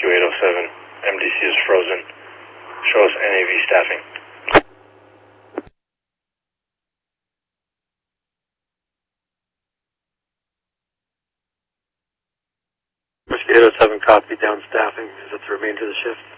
Rescue 807. MDC is frozen. Show us NAV staffing. Rescue 807, copy, down staffing. Is that the remainder of the shift?